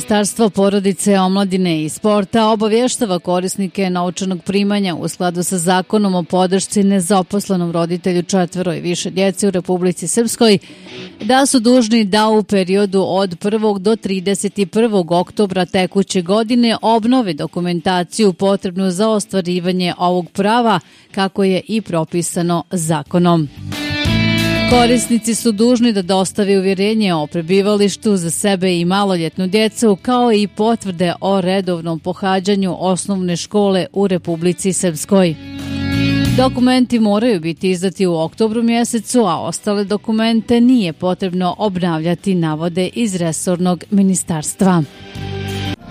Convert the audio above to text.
Ministarstvo porodice, omladine i sporta obavještava korisnike novčanog primanja u skladu sa zakonom o podršci nezaposlenom roditelju 4 i više djece u Republici Srpskoj da su dužni da u periodu od 1. do 31. oktobra tekuće godine obnove dokumentaciju potrebnu za ostvarivanje ovog prava kako je i propisano zakonom. Korisnici su dužni da dostave uvjerenje o prebivalištu za sebe i maloljetnu djecu, kao i potvrde o redovnom pohađanju osnovne škole u Republici Srpskoj. Dokumenti moraju biti izdati u oktobru mjesecu, a ostale dokumente nije potrebno obnavljati, navode iz resornog ministarstva.